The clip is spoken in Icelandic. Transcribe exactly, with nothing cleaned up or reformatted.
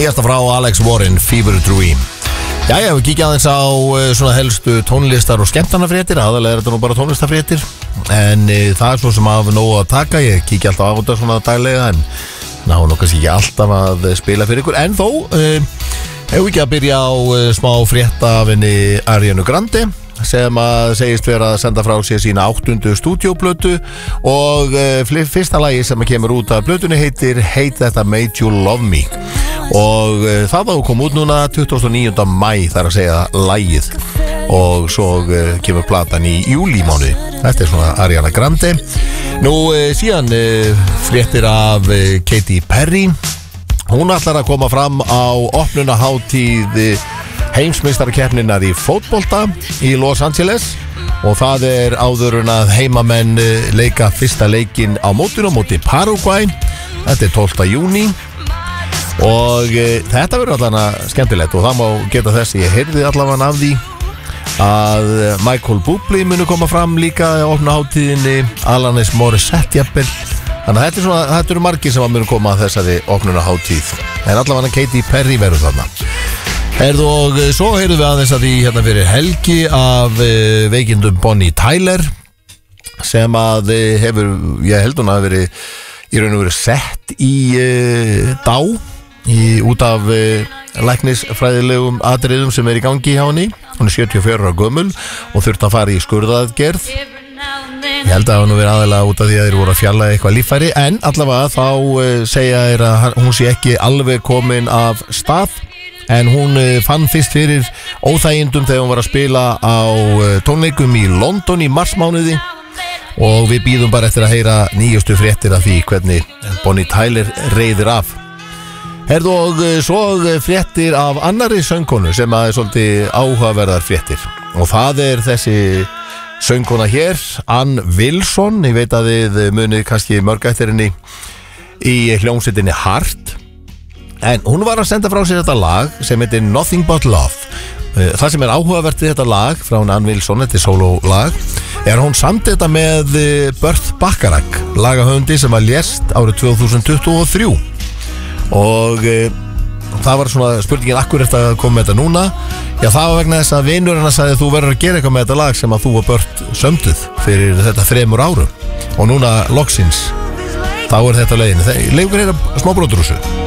Nýjasta frá Alex Warren, Fever Dream. Jæja, við kíkja aðeins á uh, svona helstu tónlistar og skemmtanafréttir. Aðalega er þetta nú bara tónlistarfréttir. En uh, það er svo sem af nógu að taka. Ég kíkja alltaf á þetta svona daglega. En ná, nú kannski ekki alltaf að spila fyrir ykkur. En þó, uh, hefur ekki að byrja á uh, smá fréttafinni Ariana Grande, sem að segist vera að senda frá sér sína áttundu stúdíóplötu. Og uh, fyrsta lagi sem kemur út af plötunni heitir Hate That I Made You Love Me. Og uh, það þá kom út núna tuttugasta og níunda maí, þar að segja lagið. Og svo uh, kemur platan í júlímánuði. Þetta er svona Ariana Grande. Nú uh, síðan uh, fréttir af uh, Katy Perry. Hún ætlar að koma fram á opnunarhátíð uh, heimsmeistarakeppninnar í fótbolta í Los Angeles. Og það er áður en að heimamenn uh, leika fyrsta leikinn á mótinu á móti Paraguay. Þetta er tólfta júní. Og e, þetta verður allavega skemmtilegt. Og það má geta þess, ég heyrði allavega af því að Michael Bublé muni koma fram líka á opnunarhátíðinni, Alanis Morissette jafnvel. Þannig að þetta er svona, þetta eru margir sem muni koma að þessari opnunarhátíð. En allavega Katy Perry verður þarna. Erðu og svo heyrðum við aðeins að því hérna fyrir helgi af e, veikindum Bonnie Tyler, sem að e, hefur, ég held hún að verið í raun og verið sett í e, dá Í, út af uh, læknisfræðilegum atriðum sem er í gangi hjá henni. Hún er sjötíu og fjögurra ára gömul og þurfti að fara í skurðaðgerð. Ég held að það nú verið aðeinslega út af því að þeir voru að fjalla eitthvað líffæri. En allavega þá uh, segja þeir að hún sé ekki alveg komin af stað. En hún uh, fann fyrst fyrir óþægindum þegar hún var að spila á uh, tónleikum í London í marsmánuði. Og við bíðum bara eftir að heyra nýjustu fréttir af því hvernig Bonnie Tyler reiðir af. Herðu og svo fréttir af annari söngkonu sem að er svolítið áhugaverðar fréttir. Og það er þessi söngkona hér, Ann Wilson. Ég veit að þið munið kannski mörg eftir henni í hljómsveitinni Heart. En hún var að senda frá sér þetta lag sem heitir Nothing But Love. Það sem er áhugavert við þetta lag frá Ann Wilson, þetta er sololag, er hún samt þetta með Burt Bacharach, lagahöfundi sem að lést árið tvö þúsund tuttugu og þrjú. Og e, það var svona spurningin, akkur eftir að koma með þetta núna. Já, það var vegna þess að vinur hennar sagði þú verður að gera eitthvað með þetta lag sem að þú og Burt sömduð fyrir þetta þremur árum. Og núna loksins, þá er þetta leiðin. Leifur hérna smá brotur úr þessu.